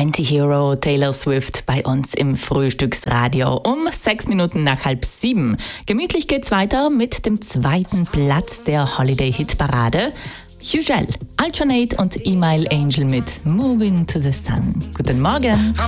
Antihero, Taylor Swift bei uns im Frühstücksradio um 6 Minuten nach 6:30. Gemütlich geht's weiter mit dem zweiten Platz der Holiday-Hit-Parade. Hugel, Alternate und Email Angel mit Moving to the Sun. Guten Morgen.